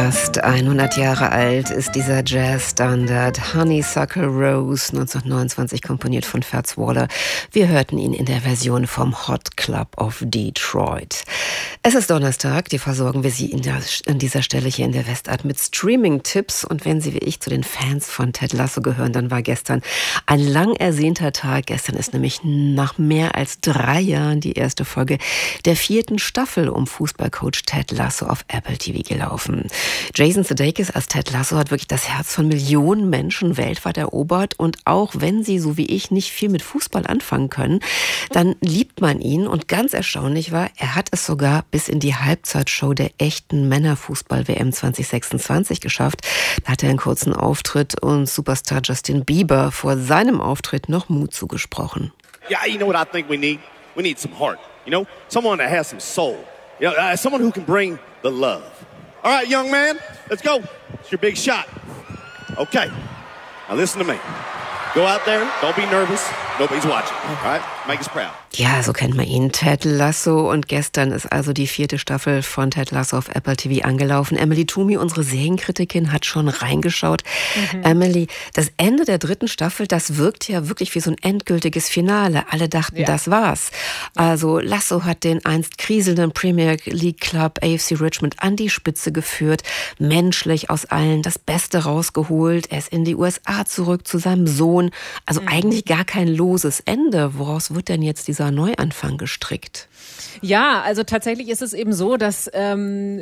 Fast 100 Jahre alt ist dieser Jazz-Standard Honeysuckle Rose, 1929 komponiert von Fats Waller. Wir hörten ihn in der Version vom Hot Club of Detroit. Es ist Donnerstag, die versorgen wir Sie an dieser Stelle hier in der Westart mit Streaming-Tipps. Und wenn Sie wie ich zu den Fans von Ted Lasso gehören, dann war gestern ein lang ersehnter Tag. Gestern ist nämlich nach mehr als 3 Jahren die erste Folge der 4. Staffel um Fußballcoach Ted Lasso auf Apple TV gelaufen. Jason Sudeikis als Ted Lasso hat wirklich das Herz von Millionen Menschen weltweit erobert. Und auch wenn sie, so wie ich, nicht viel mit Fußball anfangen können, dann liebt man ihn. Und ganz erstaunlich war, er hat es sogar bis in die Halbzeitshow der echten Männerfußball-WM 2026 geschafft. Da hat er einen kurzen Auftritt und Superstar Justin Bieber vor seinem Auftritt noch Mut zugesprochen. Yeah, you know what I think we need? We need some heart, you know? Someone that has some soul. You know, someone who can bring the love. All right, young man, let's go. It's your big shot. Okay, now listen to me. Go out there, don't be nervous. Nobody's watching, all right? Make us proud. Ja, so kennt man ihn, Ted Lasso. Und gestern ist also die 4. Staffel von Ted Lasso auf Apple TV angelaufen. Emily Toomey, unsere Serienkritikin, hat schon reingeschaut. Emily, das Ende der 3. Staffel, das wirkt ja wirklich wie so ein endgültiges Finale. Alle dachten, das war's. Also Lasso hat den einst kriselnden Premier League Club AFC Richmond an die Spitze geführt, menschlich aus allen das Beste rausgeholt. Er ist in die USA zurück zu seinem Sohn. Also eigentlich gar kein loses Ende. Woraus wird denn jetzt dieser Neuanfang gestrickt? Ja, also tatsächlich ist es eben so, dass er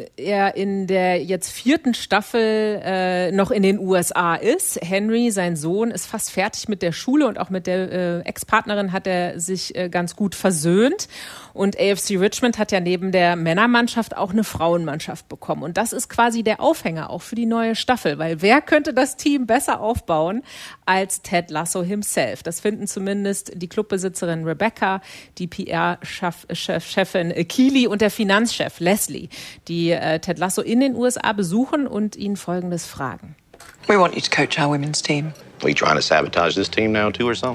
in der jetzt 4. Staffel noch in den USA ist. Henry, sein Sohn, ist fast fertig mit der Schule und auch mit der Ex-Partnerin hat er sich ganz gut versöhnt. Und AFC Richmond hat ja neben der Männermannschaft auch eine Frauenmannschaft bekommen. Und das ist quasi der Aufhänger auch für die neue Staffel, weil wer könnte das Team besser aufbauen als Ted Lasso himself? Das finden zumindest die Clubbesitzerin Rebecca, die PR-Chefin Keely und der Finanzchef Leslie, die Ted Lasso in den USA besuchen und ihn Folgendes fragen. We want you to coach our women's team. Are you trying to sabotage this team now too or something?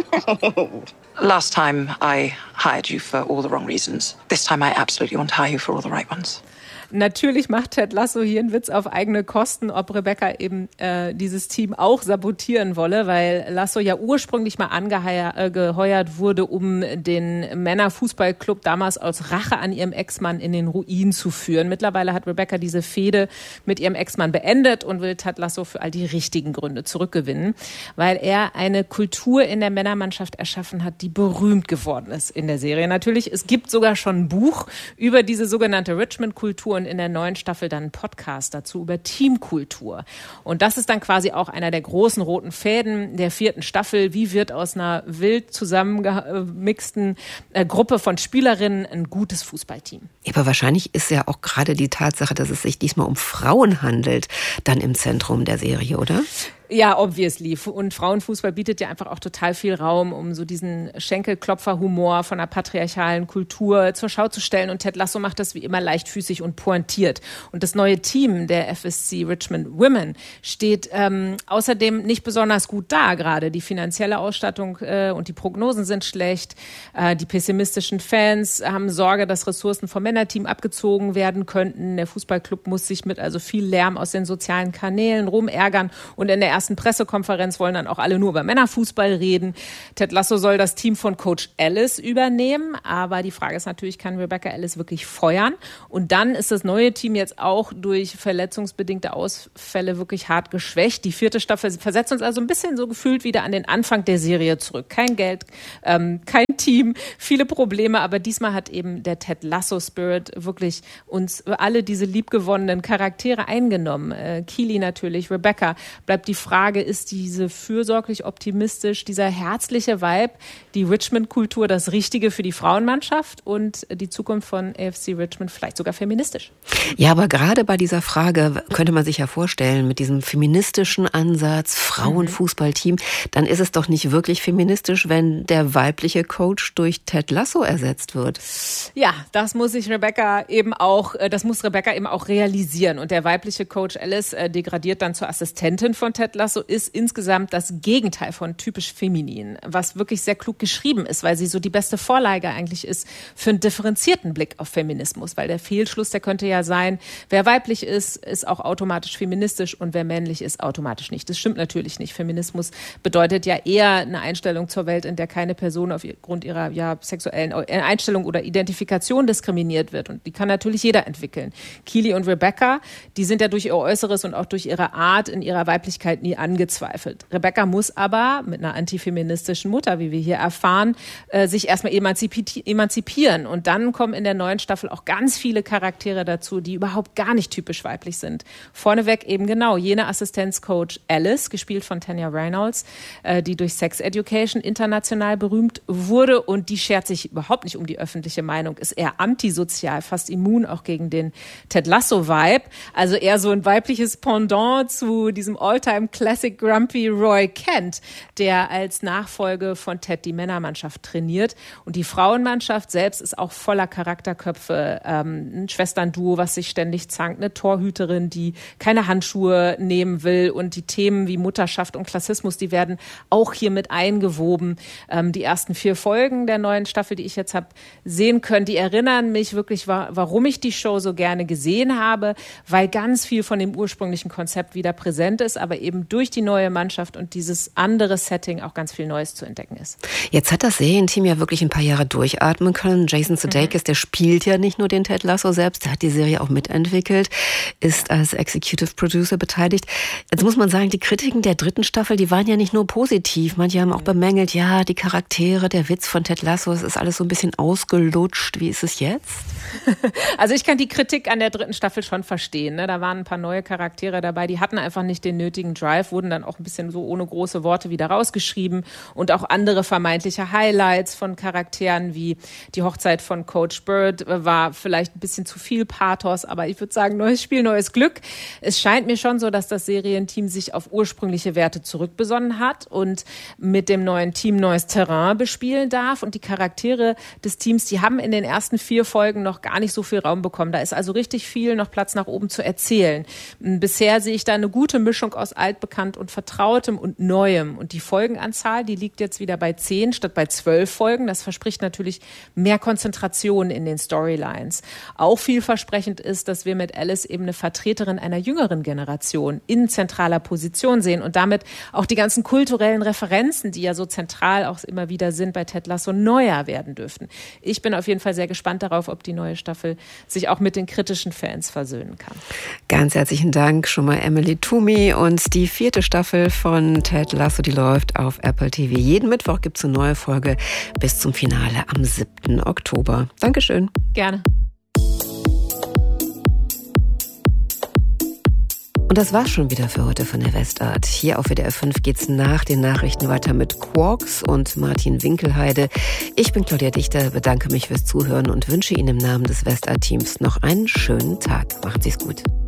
Last time I hired you for all the wrong reasons. This time I absolutely want to hire you for all the right ones. Natürlich macht Ted Lasso hier einen Witz auf eigene Kosten, ob Rebecca eben dieses Team auch sabotieren wolle, weil Lasso ja ursprünglich mal angeheuert wurde, um den Männerfußballclub damals aus Rache an ihrem Ex-Mann in den Ruin zu führen. Mittlerweile hat Rebecca diese Fehde mit ihrem Ex-Mann beendet und will Ted Lasso für all die richtigen Gründe zurückgewinnen, weil er eine Kultur in der Männermannschaft erschaffen hat, die berühmt geworden ist in der Serie. Natürlich, es gibt sogar schon ein Buch über diese sogenannte Richmond-Kultur und in der neuen Staffel dann einen Podcast dazu über Teamkultur. Und das ist dann quasi auch einer der großen roten Fäden der 4. Staffel. Wie wird aus einer wild zusammengemixten Gruppe von Spielerinnen ein gutes Fußballteam? Aber wahrscheinlich ist ja auch gerade die Tatsache, dass es sich diesmal um Frauen handelt, dann im Zentrum der Serie, oder? Ja, obviously. Und Frauenfußball bietet ja einfach auch total viel Raum, um so diesen Schenkelklopfer-Humor von einer patriarchalen Kultur zur Schau zu stellen. Und Ted Lasso macht das wie immer leichtfüßig und pointiert. Und das neue Team der FSC Richmond Women steht außerdem nicht besonders gut da gerade. Die finanzielle Ausstattung und die Prognosen sind schlecht. Die pessimistischen Fans haben Sorge, dass Ressourcen vom Männerteam abgezogen werden könnten. Der Fußballclub muss sich mit also viel Lärm aus den sozialen Kanälen rumärgern. Und in der ersten Pressekonferenz wollen dann auch alle nur über Männerfußball reden. Ted Lasso soll das Team von Coach Ellis übernehmen, aber die Frage ist natürlich, kann Rebecca Ellis wirklich feuern? Und dann ist das neue Team jetzt auch durch verletzungsbedingte Ausfälle wirklich hart geschwächt. Die 4. Staffel versetzt uns also ein bisschen so gefühlt wieder an den Anfang der Serie zurück. Kein Geld, kein Team, viele Probleme, aber diesmal hat eben der Ted Lasso Spirit wirklich uns alle diese liebgewonnenen Charaktere eingenommen. Keely natürlich, Rebecca. Bleibt die Frage, ist diese fürsorglich optimistisch, dieser herzliche Vibe, die Richmond-Kultur das Richtige für die Frauenmannschaft und die Zukunft von AFC Richmond vielleicht sogar feministisch? Ja, aber gerade bei dieser Frage könnte man sich ja vorstellen, mit diesem feministischen Ansatz, Frauenfußballteam, dann ist es doch nicht wirklich feministisch, wenn der weibliche Coach durch Ted Lasso ersetzt wird. Ja, das muss Rebecca eben auch realisieren. Und der weibliche Coach Ellis degradiert dann zur Assistentin von Ted Ted Lasso ist insgesamt das Gegenteil von typisch feminin, was wirklich sehr klug geschrieben ist, weil sie so die beste Vorlage eigentlich ist für einen differenzierten Blick auf Feminismus, weil der Fehlschluss, der könnte ja sein, wer weiblich ist, ist auch automatisch feministisch und wer männlich ist, automatisch nicht. Das stimmt natürlich nicht. Feminismus bedeutet ja eher eine Einstellung zur Welt, in der keine Person aufgrund ihrer sexuellen Einstellung oder Identifikation diskriminiert wird. Und die kann natürlich jeder entwickeln. Keely und Rebecca, die sind ja durch ihr Äußeres und auch durch ihre Art in ihrer Weiblichkeit nie angezweifelt. Rebecca muss aber mit einer antifeministischen Mutter, wie wir hier erfahren, sich erstmal emanzipieren. Und dann kommen in der neuen Staffel auch ganz viele Charaktere dazu, die überhaupt gar nicht typisch weiblich sind. Vorneweg eben genau jene Assistenzcoach Alice, gespielt von Tanya Reynolds, die durch Sex Education international berühmt wurde, und die schert sich überhaupt nicht um die öffentliche Meinung, ist eher antisozial, fast immun auch gegen den Ted Lasso-Vibe, also eher so ein weibliches Pendant zu diesem All-Time-Classic Grumpy Roy Kent, der als Nachfolge von Ted die Männermannschaft trainiert, und die Frauenmannschaft selbst ist auch voller Charakterköpfe, ein Schwesternduo, was sich ständig zankt, eine Torhüterin, die keine Handschuhe nehmen will, und die Themen wie Mutterschaft und Klassismus, die werden auch hier mit eingewoben. Die ersten 4 Folgen der neuen Staffel, die ich jetzt habe sehen können, die erinnern mich wirklich, warum ich die Show so gerne gesehen habe, weil ganz viel von dem ursprünglichen Konzept wieder präsent ist, aber eben durch die neue Mannschaft und dieses andere Setting auch ganz viel Neues zu entdecken ist. Jetzt hat das Serienteam ja wirklich ein paar Jahre durchatmen können. Jason Sudeikis, der spielt ja nicht nur den Ted Lasso selbst, der hat die Serie auch mitentwickelt, ist als Executive Producer beteiligt. Jetzt muss man sagen, die Kritiken der 3. Staffel, die waren ja nicht nur positiv. Manche haben auch bemängelt, ja, die Charaktere, der Witz von Ted Lasso, es ist alles so ein bisschen ausgelutscht. Wie ist es jetzt? Also ich kann die Kritik an der 3. Staffel schon verstehen. Ne? Da waren ein paar neue Charaktere dabei, die hatten einfach nicht den nötigen Drive, wurden dann auch ein bisschen so ohne große Worte wieder rausgeschrieben, und auch andere vermeintliche Highlights von Charakteren wie die Hochzeit von Coach Bird war vielleicht ein bisschen zu viel Pathos, aber ich würde sagen, neues Spiel, neues Glück. Es scheint mir schon so, dass das Serienteam sich auf ursprüngliche Werte zurückbesonnen hat und mit dem neuen Team neues Terrain bespielen darf, und die Charaktere des Teams, die haben in den ersten 4 Folgen noch gar nicht so viel Raum bekommen. Da ist also richtig viel noch Platz nach oben zu erzählen. Bisher sehe ich da eine gute Mischung aus altbekannt und Vertrautem und Neuem, und die Folgenanzahl, die liegt jetzt wieder bei 10 statt bei 12 Folgen. Das verspricht natürlich mehr Konzentration in den Storylines. Auch vielversprechend ist, dass wir mit Alice eben eine Vertreterin einer jüngeren Generation in zentraler Position sehen und damit auch die ganzen kulturellen Referenzen, die ja so zentral auch immer wieder sind bei Ted Lasso, neuer werden dürften. Ich bin auf jeden Fall sehr gespannt darauf, ob die neue Staffel sich auch mit den kritischen Fans versöhnen kann. Ganz herzlichen Dank schon mal Emily Toomey, und die 4. Staffel von Ted Lasso, die läuft auf Apple TV. Jeden Mittwoch gibt es eine neue Folge bis zum Finale am 7. Oktober. Dankeschön. Gerne. Und das war's schon wieder für heute von der Westart. Hier auf WDR 5 geht's nach den Nachrichten weiter mit Quarks und Martin Winkelheide. Ich bin Claudia Dichter, bedanke mich fürs Zuhören und wünsche Ihnen im Namen des Westart-Teams noch einen schönen Tag. Machen Sie's gut.